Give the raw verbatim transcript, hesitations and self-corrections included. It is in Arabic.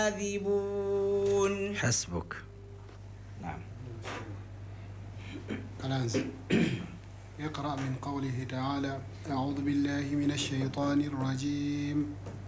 كاذبون. حسبك. نعم. الآن يقرأ من قوله تعالى: أعوذ بالله من الشيطان الرجيم.